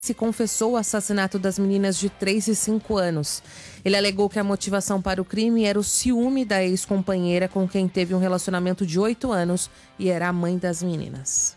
se confessou o assassinato das meninas de 3 e 5 anos. Ele alegou que a motivação para o crime era o ciúme da ex-companheira com quem teve um relacionamento de 8 anos e era a mãe das meninas.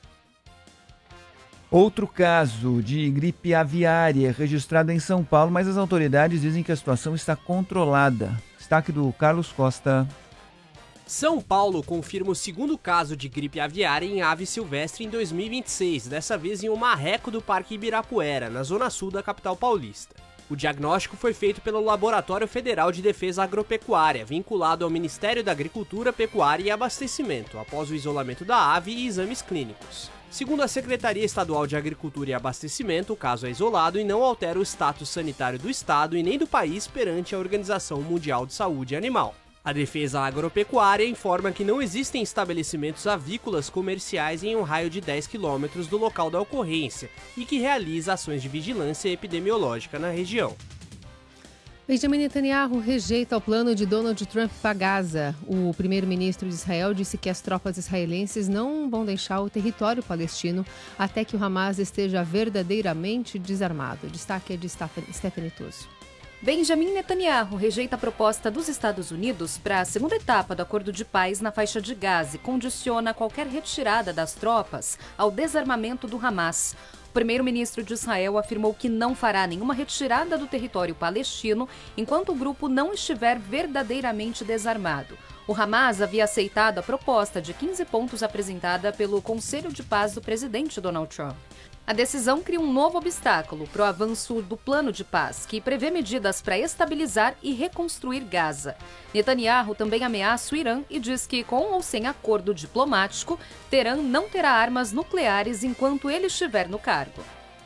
Outro caso de gripe aviária registrado em São Paulo, mas as autoridades dizem que a situação está controlada. Destaque do Carlos Costa. São Paulo confirma o segundo caso de gripe aviária em ave silvestre em 2026, dessa vez em um marreco do Parque Ibirapuera, na zona sul da capital paulista. O diagnóstico foi feito pelo Laboratório Federal de Defesa Agropecuária, vinculado ao Ministério da Agricultura, Pecuária e Abastecimento, após o isolamento da ave e exames clínicos. Segundo a Secretaria Estadual de Agricultura e Abastecimento, o caso é isolado e não altera o status sanitário do estado e nem do país perante a Organização Mundial de Saúde Animal. A Defesa Agropecuária informa que não existem estabelecimentos avícolas comerciais em um raio de 10 quilômetros do local da ocorrência e que realiza ações de vigilância epidemiológica na região. Benjamin Netanyahu rejeita o plano de Donald Trump para Gaza. O primeiro-ministro de Israel disse que as tropas israelenses não vão deixar o território palestino até que o Hamas esteja verdadeiramente desarmado. Destaque é de Stephanie Toso. Benjamin Netanyahu rejeita a proposta dos Estados Unidos para a segunda etapa do acordo de paz na faixa de Gaza e condiciona qualquer retirada das tropas ao desarmamento do Hamas. O primeiro-ministro de Israel afirmou que não fará nenhuma retirada do território palestino enquanto o grupo não estiver verdadeiramente desarmado. O Hamas havia aceitado a proposta de 15 pontos apresentada pelo Conselho de Paz do presidente Donald Trump. A decisão cria um novo obstáculo para o avanço do plano de paz, que prevê medidas para estabilizar e reconstruir Gaza. Netanyahu também ameaça o Irã e diz que, com ou sem acordo diplomático, Teherã não terá armas nucleares enquanto ele estiver no cargo.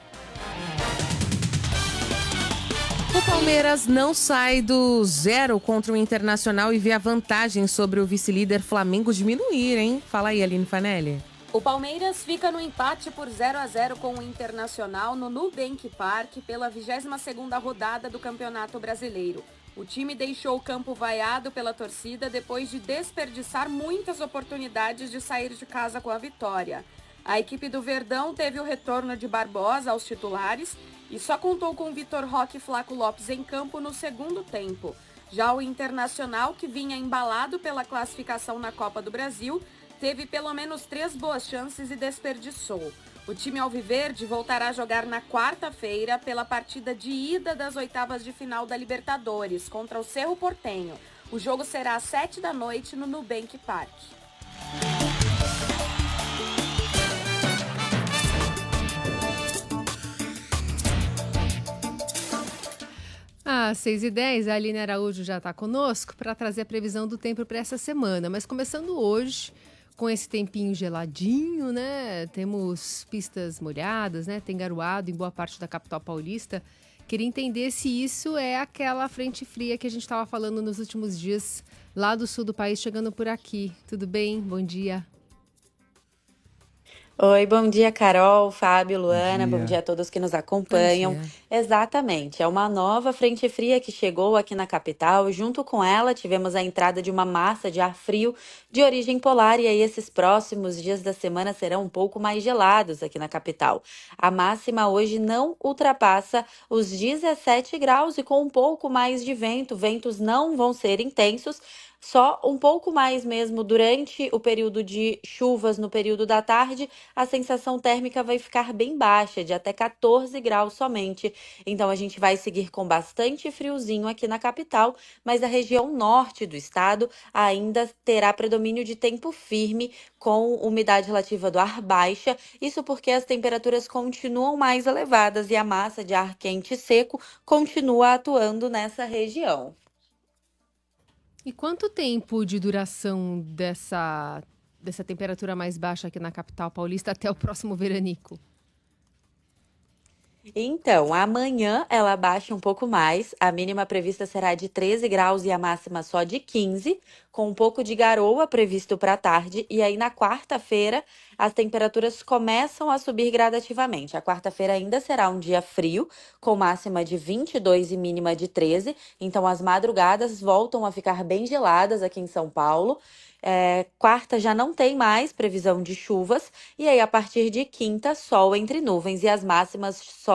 O Palmeiras não sai do 0 contra o Internacional e vê a vantagem sobre o vice-líder Flamengo diminuir, hein? Fala aí, Aline Fanelli. O Palmeiras fica no empate por 0-0 com o Internacional no Nubank Park pela 22ª rodada do Campeonato Brasileiro. O time deixou o campo vaiado pela torcida depois de desperdiçar muitas oportunidades de sair de casa com a vitória. A equipe do Verdão teve o retorno de Barbosa aos titulares e só contou com Vitor Roque e Flaco Lopes em campo no segundo tempo. Já o Internacional, que vinha embalado pela classificação na Copa do Brasil, teve pelo menos 3 boas chances e desperdiçou. O time alviverde voltará a jogar na quarta-feira pela partida de ida das oitavas de final da Libertadores contra o Cerro Porteño. O jogo será às 19h no Nubank Park. Às 6h10, a Aline Araújo já está conosco para trazer a previsão do tempo para essa semana. Mas começando hoje, com esse tempinho geladinho, né? Temos pistas molhadas, né? Tem garoado em boa parte da capital paulista. Queria entender se isso é aquela frente fria que a gente estava falando nos últimos dias lá do sul do país, chegando por aqui. Tudo bem? Bom dia. Oi, bom dia, Carol, Fábio, Luana, bom dia a todos que nos acompanham. Exatamente, é uma nova frente fria que chegou aqui na capital. Junto com ela, tivemos a entrada de uma massa de ar frio de origem polar, e aí esses próximos dias da semana serão um pouco mais gelados aqui na capital. A máxima hoje não ultrapassa os 17 graus e com um pouco mais de vento. Ventos não vão ser intensos, só um pouco mais mesmo durante o período de chuvas no período da tarde. A sensação térmica vai ficar bem baixa, de até 14 graus somente. Então a gente vai seguir com bastante friozinho aqui na capital, mas a região norte do estado ainda terá predomínio de tempo firme, com umidade relativa do ar baixa. Isso porque as temperaturas continuam mais elevadas e a massa de ar quente e seco continua atuando nessa região. E quanto tempo de duração dessa temperatura mais baixa aqui na capital paulista até o próximo veranico? Então, amanhã ela baixa um pouco mais. A mínima prevista será de 13 graus e a máxima só de 15, com um pouco de garoa previsto para a tarde. E aí, na quarta-feira, as temperaturas começam a subir gradativamente. A quarta-feira ainda será um dia frio, com máxima de 22 e mínima de 13. Então, as madrugadas voltam a ficar bem geladas aqui em São Paulo. Quarta já não tem mais previsão de chuvas. E aí, a partir de quinta, sol entre nuvens e as máximas só